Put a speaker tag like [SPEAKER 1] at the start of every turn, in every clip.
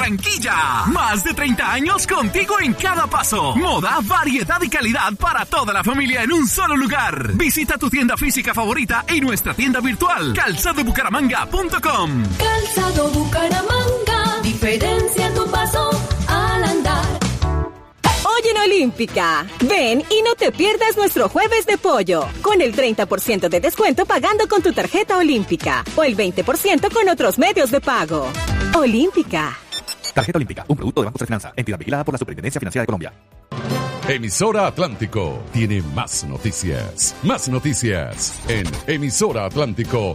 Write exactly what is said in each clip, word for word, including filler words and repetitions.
[SPEAKER 1] Barranquilla. Más de treinta años contigo en cada paso. Moda, variedad y calidad para toda la familia en un solo lugar. Visita tu tienda física favorita y nuestra tienda virtual calzado bucaramanga punto com.
[SPEAKER 2] Calzado Bucaramanga, diferencia tu paso al andar.
[SPEAKER 3] Hoy en Olímpica, ven y no te pierdas nuestro jueves de pollo, con el treinta por ciento de descuento pagando con tu tarjeta Olímpica, o el veinte por ciento con otros medios de pago. Olímpica.
[SPEAKER 4] Tarjeta Olímpica, un producto de Banco de Finanza, entidad vigilada por la Superintendencia Financiera de Colombia.
[SPEAKER 5] Emisora Atlántico tiene más noticias. Más noticias en Emisora Atlántico.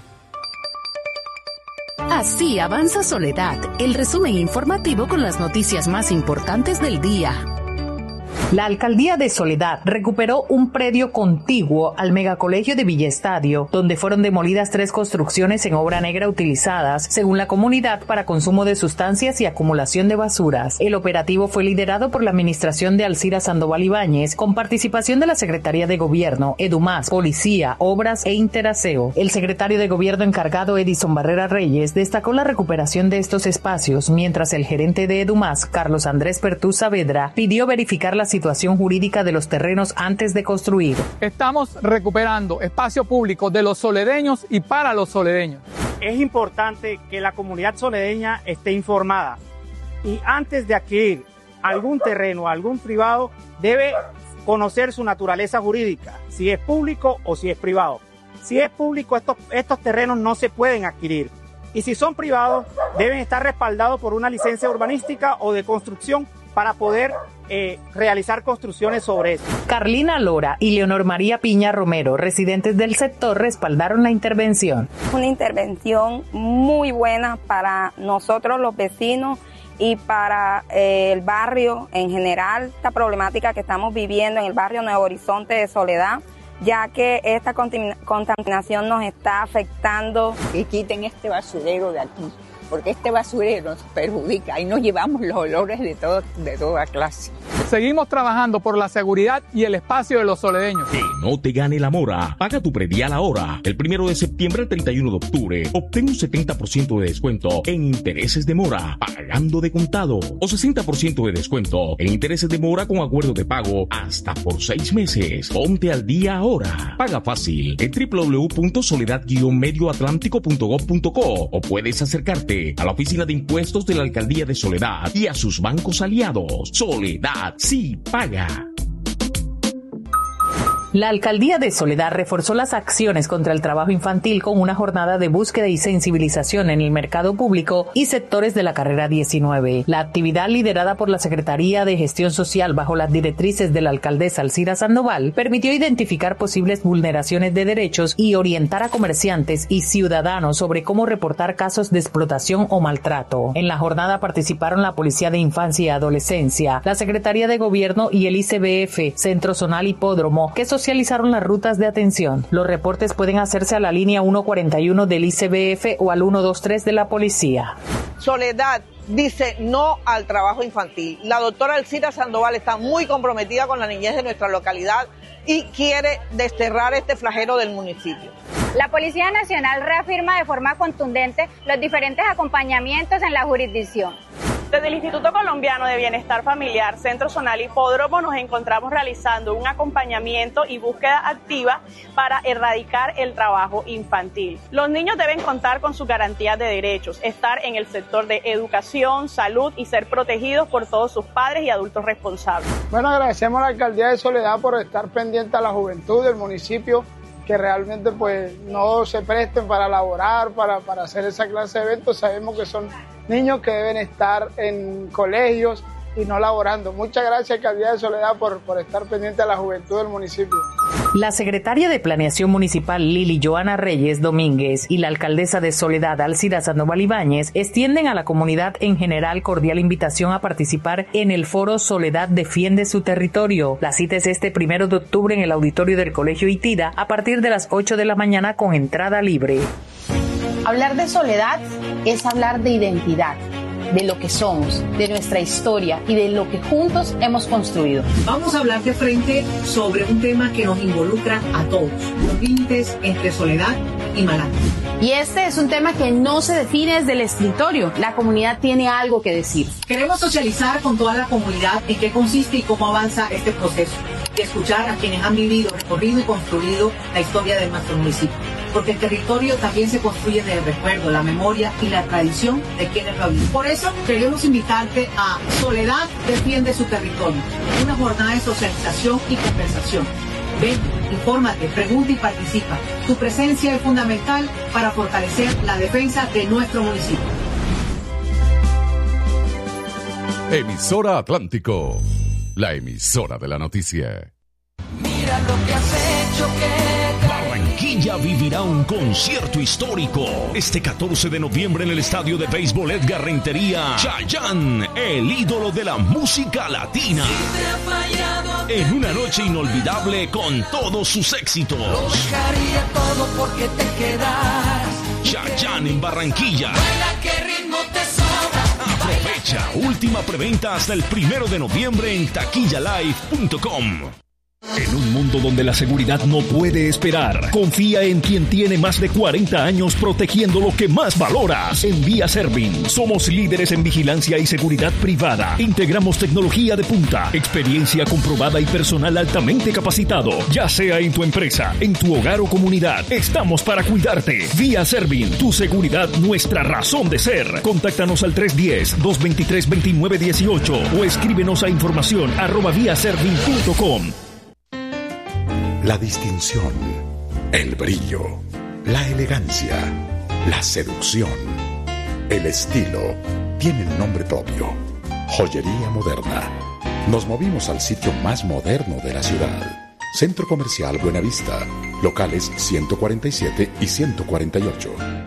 [SPEAKER 6] Así avanza Soledad, el resumen informativo con las noticias más importantes del día.
[SPEAKER 7] La alcaldía de Soledad recuperó un predio contiguo al megacolegio de Villa Estadio, donde fueron demolidas tres construcciones en obra negra utilizadas, según la comunidad, para consumo de sustancias y acumulación de basuras. El operativo fue liderado por la administración de Alcira Sandoval Ibáñez, con participación de la Secretaría de Gobierno, Edumás, Policía, Obras e Interaseo. El secretario de Gobierno encargado, Edison Barrera Reyes, destacó la recuperación de estos espacios, mientras el gerente de Edumás, Carlos Andrés Pertú Saavedra, pidió verificar la situación jurídica de los terrenos antes de construir.
[SPEAKER 8] Estamos recuperando espacio público de los soledeños y para los soledeños.
[SPEAKER 9] Es importante que la comunidad soledeña esté informada y antes de adquirir algún terreno, algún privado, debe conocer su naturaleza jurídica, si es público o si es privado. Si es público, estos, estos terrenos no se pueden adquirir. Y si son privados, deben estar respaldados por una licencia urbanística o de construcción para poder eh, realizar construcciones sobre eso.
[SPEAKER 7] Carlina Lora y Leonor María Piña Romero, residentes del sector, respaldaron la intervención.
[SPEAKER 10] Una intervención muy buena para nosotros los vecinos y para eh, el barrio en general, esta problemática que estamos viviendo en el barrio Nuevo Horizonte de Soledad, ya que esta contaminación nos está afectando.
[SPEAKER 11] Que quiten este basurero de aquí, porque este basurero nos perjudica y nos llevamos los olores de, todo, de toda clase.
[SPEAKER 8] Seguimos trabajando por la seguridad y el espacio de los soledeños.
[SPEAKER 12] Que no te gane la mora. Paga tu predial ahora. El primero de septiembre al treinta y uno de octubre. Obtén un setenta por ciento de descuento en intereses de mora, pagando de contado. O sesenta por ciento de descuento en intereses de mora con acuerdo de pago hasta por seis meses. Ponte al día ahora. Paga fácil en doble u doble u doble u punto soledad guion medio atlántico punto gob punto co o puedes acercarte a la oficina de impuestos de la Alcaldía de Soledad y a sus bancos aliados. Soledad sí paga.
[SPEAKER 7] La Alcaldía de Soledad reforzó las acciones contra el trabajo infantil con una jornada de búsqueda y sensibilización en el mercado público y sectores de la carrera diecinueve. La actividad, liderada por la Secretaría de Gestión Social bajo las directrices de la alcaldesa Alcira Sandoval, permitió identificar posibles vulneraciones de derechos y orientar a comerciantes y ciudadanos sobre cómo reportar casos de explotación o maltrato. En la jornada participaron la Policía de Infancia y Adolescencia, la Secretaría de Gobierno y el I C B F, Centro Zonal Hipódromo, que socializaron las rutas de atención. Los reportes pueden hacerse a la línea ciento cuarenta y uno del I C B F o al ciento veintitrés de la policía.
[SPEAKER 13] Soledad dice no al trabajo infantil. La doctora Alcira Sandoval está muy comprometida con la niñez de nuestra localidad y quiere desterrar este flagelo del municipio.
[SPEAKER 14] La Policía Nacional reafirma de forma contundente los diferentes acompañamientos en la jurisdicción.
[SPEAKER 15] Desde el Instituto Colombiano de Bienestar Familiar, Centro Zonal Hipódromo, nos encontramos realizando un acompañamiento y búsqueda activa para erradicar el trabajo infantil. Los niños deben contar con sus garantías de derechos, estar en el sector de educación, salud y ser protegidos por todos sus padres y adultos responsables.
[SPEAKER 16] Bueno, agradecemos a la Alcaldía de Soledad por estar pendiente a la juventud del municipio, que realmente pues no se presten para laborar, para, para hacer esa clase de eventos. Sabemos que son niños que deben estar en colegios y no laborando. Muchas gracias, Alcaldía de Soledad, por, por estar pendiente a la juventud del municipio.
[SPEAKER 7] La secretaria de Planeación Municipal, Lili Joana Reyes Domínguez, y la alcaldesa de Soledad, Alcira Sandoval Ibáñez, extienden a la comunidad en general cordial invitación a participar en el foro Soledad Defiende su Territorio. La cita es este primero de octubre en el auditorio del Colegio Itira a partir de las ocho de la mañana con entrada libre.
[SPEAKER 17] Hablar de soledad es hablar de identidad, de lo que somos, de nuestra historia y de lo que juntos hemos construido.
[SPEAKER 18] Vamos a hablar de frente sobre un tema que nos involucra a todos, los límites entre soledad y malandro.
[SPEAKER 17] Y este es un tema que no se define desde el escritorio. La comunidad tiene algo que decir.
[SPEAKER 18] Queremos socializar con toda la comunidad en qué consiste y cómo avanza este proceso. Y escuchar a quienes han vivido, recorrido y construido la historia de nuestro municipio. Porque el territorio también se construye del recuerdo, la memoria y la tradición de quienes lo viven. Por eso queremos invitarte a Soledad Defiende su Territorio, una jornada de socialización y conversación. Ven, infórmate, pregunta y participa. Tu presencia es fundamental para fortalecer la defensa de nuestro municipio.
[SPEAKER 5] Emisora Atlántico, la emisora de la noticia.
[SPEAKER 2] Mira lo que has hecho que...
[SPEAKER 12] Barranquilla vivirá un concierto histórico este catorce de noviembre en el estadio de béisbol Edgar Rentería. Chayanne, el ídolo de la música latina, en una noche inolvidable con todos sus éxitos.
[SPEAKER 2] Lo dejaría todo porque te quedas.
[SPEAKER 12] Chayanne en Barranquilla.
[SPEAKER 2] Vuela, qué ritmo te sobra.
[SPEAKER 12] Aprovecha, última preventa hasta el primero de noviembre en taquilla live punto com. En un mundo donde la seguridad no puede esperar, confía en quien tiene más de cuarenta años protegiendo lo que más valoras. En Vía Servin, somos líderes en vigilancia y seguridad privada. Integramos tecnología de punta, experiencia comprobada y personal altamente capacitado. Ya sea en tu empresa, en tu hogar o comunidad, estamos para cuidarte. Vía Servin, tu seguridad, nuestra razón de ser. Contáctanos al tres uno cero, dos dos tres, dos nueve uno ocho o escríbenos a información arroba vía servin punto com.
[SPEAKER 19] La distinción, el brillo, la elegancia, la seducción, el estilo, tienen un nombre propio. Joyería Moderna. Nos movimos al sitio más moderno de la ciudad. Centro Comercial Buenavista. Locales ciento cuarenta y siete y ciento cuarenta y ocho.